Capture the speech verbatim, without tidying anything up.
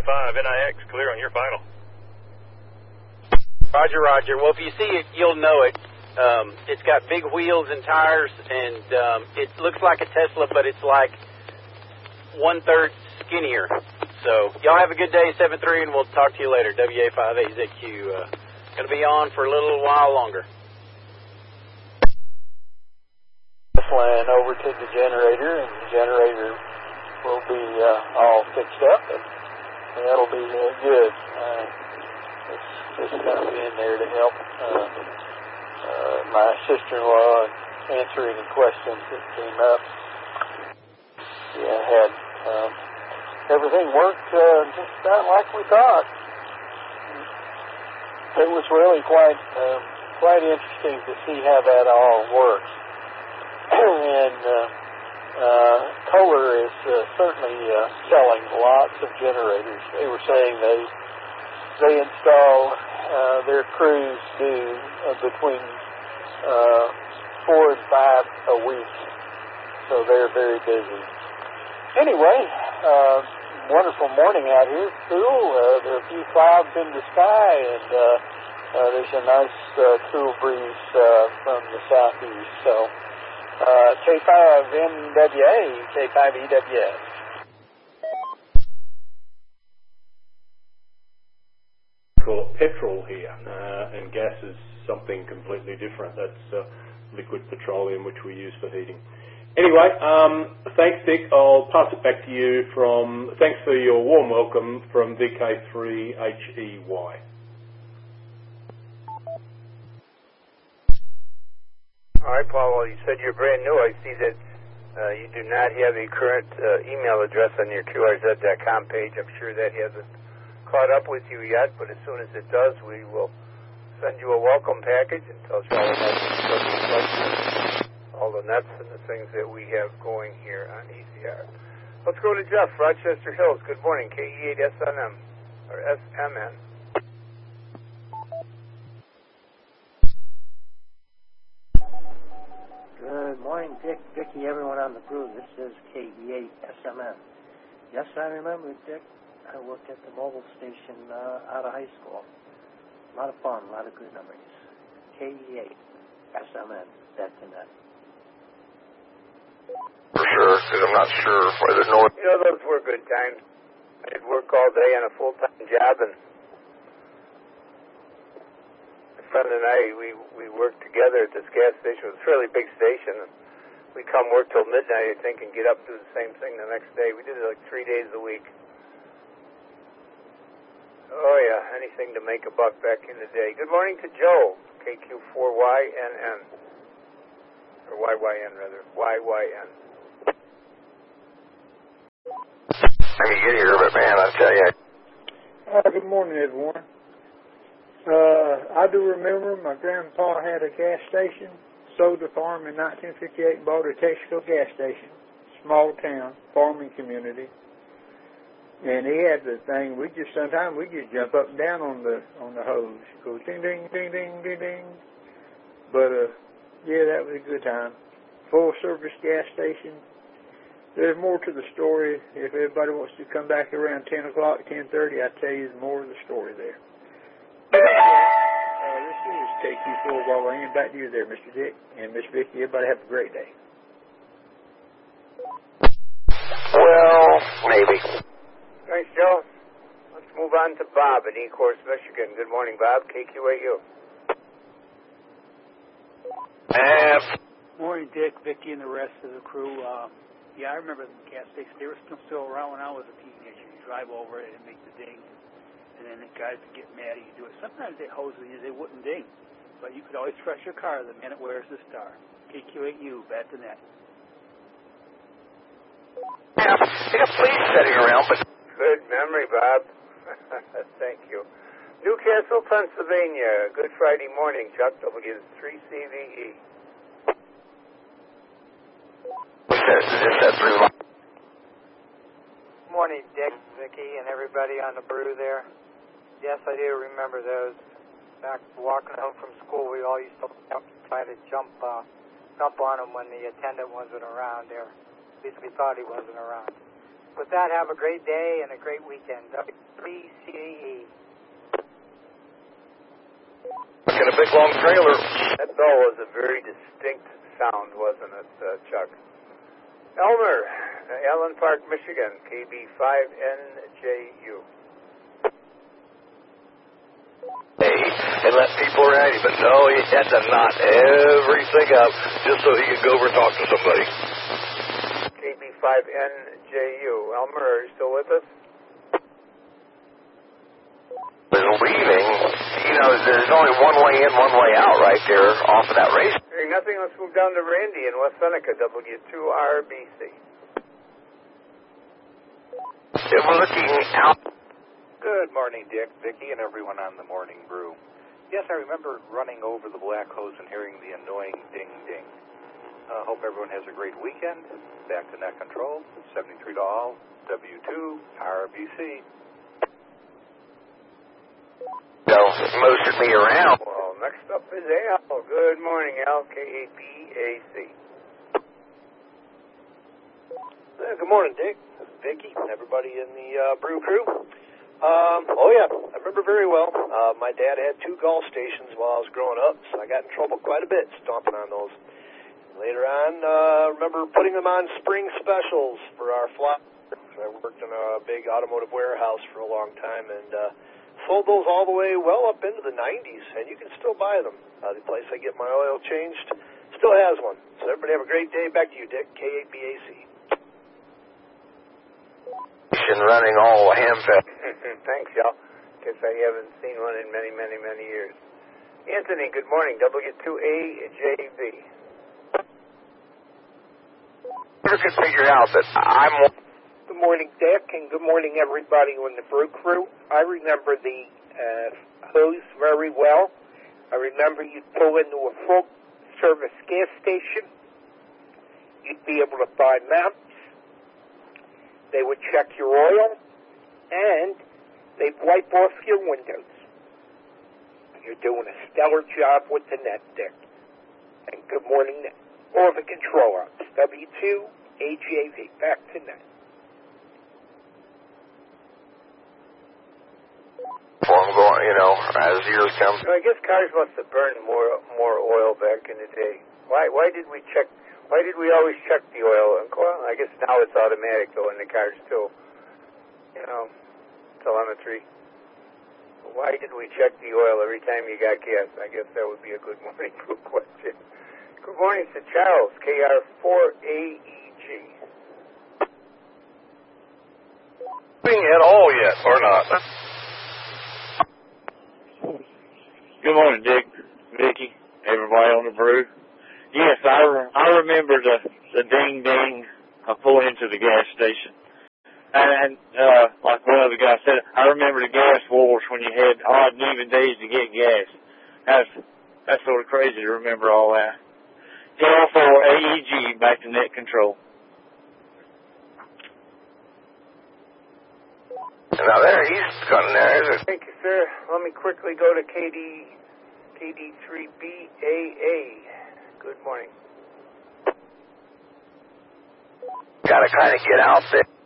five, N I X, clear on your final. Roger, Roger. Well, if you see it, you'll know it. Um, it's got big wheels and tires, and um, it looks like a Tesla, but it's like one-third skinnier. So y'all have a good day, seven three, and we'll talk to you later. W A five A Z Q. Uh, going to be on for a little while longer. Flying over to the generator, and the generator will be uh, all fixed up, and that'll be uh, good. Uh, it's just going to be in there to help uh, uh, my sister-in-law answer any questions that came up. Yeah, had um, everything worked uh, just about like we thought. It was really quite uh, quite interesting to see how that all works. And uh, uh, Kohler is uh, certainly uh, selling lots of generators. They were saying they they install uh, their crews do uh, between uh, four and five a week, so they're very busy. Anyway, uh, wonderful morning out here. Cool. Uh, there are a few clouds in the sky, and uh, uh, there's a nice uh, cool breeze uh, from the southeast. So. Uh, K five N W A, K five E W S. Call it petrol here, uh, and gas is something completely different. That's uh, liquid petroleum, which we use for heating. Anyway, um, thanks, Dick. I'll pass it back to you from, thanks for your warm welcome from V K three H E Y. All right, Paul, well, you said you're brand new. I see that uh, you do not have a current uh, email address on your Q R Z dot com page. I'm sure that hasn't caught up with you yet, but as soon as it does, we will send you a welcome package and tell you all about the all the nuts and the things that we have going here on E C R. Let's go to Jeff, Rochester Hills. Good morning, K E eight S N M, or S M N. Good morning, Dick, Vicki, everyone on the crew. This is K E eight S M N. Yes, I remember it, Dick. I worked at the mobile station uh, out of high school. A lot of fun, a lot of good memories. K E eight S M N, that's the net. For sure, because I'm not sure whether no. You know, those were good times. I'd work all day on a full-time job, and my friend and I, we, we worked together at this gas station. It was a fairly big station. And we'd come work till midnight, I think, and get up and do the same thing the next day. We did it like three days a week. Oh, yeah, anything to make a buck back in the day. Good morning to Joe, K Q four Y N N. Or Y Y N, rather. Y Y N. Let me get here, but man, I tell you. Uh, good morning, everyone. Uh, I do remember my grandpa had a gas station, sold the farm in nineteen fifty-eight and bought a Texaco gas station, small town, farming community. And he had the thing, we just, sometimes we just jump up and down on the, on the hose. It goes ding, ding, ding, ding, ding, ding. But, uh, yeah, that was a good time. Full service gas station. There's more to the story. If everybody wants to come back around ten o'clock, ten thirty, I'll tell you more of the story there. Uh, this is K Q four Y Y N. Back to you there, Mister Dick and Miss Vicki. Everybody have a great day. Well, maybe. Thanks, Joe. Let's move on to Bob in Ecorse, Michigan. Good morning, Bob. K Q A U. Uh, Morning, Dick, Vicki, and the rest of the crew. Uh, yeah, I remember the gas stations. They were still, still around when I was a teenager. You drive over it and make the ding, and then the guys would get mad at you do it. Sometimes they hose you, they wouldn't ding, but you could always trust your car the minute where's the star. K Q eight U, back to net. Yeah, they got police sitting around, but... Good memory, Bob. Thank you. Newcastle, Pennsylvania. Good Friday morning, Chuck. W three C V E. Morning, Dick, Vicki, and everybody on the brew there. Yes, I do remember those. Back walking home from school, we all used to try to jump, uh, jump on them when the attendant wasn't around there. At least we thought he wasn't around. With that, have a great day and a great weekend. W three C A E. Got a big long trailer. That bell was a very distinct sound, wasn't it, uh, Chuck? Elmer, uh, Allen Park, Michigan, K B five N J U. Hey, and let people around you, but no, he had to knot everything up just so he could go over and talk to somebody. K B five N J U. Elmer, are you still with us? Was leaving, you know, there's only one way in, one way out right there off of that race. Hearing nothing, let's move down to Randy in West Seneca, W two R B C. It was looking out. Good morning, Dick, Vicki, and everyone on the Morning Brew. Yes, I remember running over the black hose and hearing the annoying ding-ding. Uh, hope everyone has a great weekend. Back to net control, seventy-three to all, W two R B C. So, motioned me around. Well, next up is Al. Good morning, Al, K A B A C. Uh, good morning, Dick, Vicki, everybody in the uh, Brew Crew. Um, oh, yeah, I remember very well. Uh, my dad had two golf stations while I was growing up, so I got in trouble quite a bit stomping on those. Later on, I uh, remember putting them on spring specials for our fly. I worked in a big automotive warehouse for a long time and uh, sold those all the way well up into the nineties, and you can still buy them. Uh, the place I get my oil changed still has one. So everybody have a great day. Back to you, Dick, K A B A C. Running all ham-fed. Thanks, y'all. Guess I haven't seen one in many, many, many years. Anthony, good morning, W two A J V. You can figure out that I'm... Good morning, Dick, and good morning, everybody on the Brew Crew. I remember the uh, hose very well. I remember you'd pull into a full-service gas station. You'd be able to buy maps. They would check your oil, and they'd wipe off your windows. You're doing a stellar job with the net, Dick. And good morning, all the control ops. W two A J V, back to net. Well, you know, as years come. So I guess cars must have burned more more oil back in the day. Why why did we check? Why did we always check the oil? Well, I guess now it's automatic, though, in the cars, too. You know, telemetry. Why did we check the oil every time you got gas? I guess that would be a good morning crew question. Good morning to Charles, K R four A E G. At all yet, or not? Good morning, Dick, Vicki, everybody on the Brew. Yes, I, re- I remember the, the ding-ding of pulling into the gas station. And, uh, like one of the guys said, I remember the gas wars when you had odd and even days to get gas. That's, that's sort of crazy to remember all that. K R four A E G, back to net control. Now there, he's cutting there, is it? Thank you, sir. Let me quickly go to K D, K D three B A A. Good morning. Gotta kind of get out there.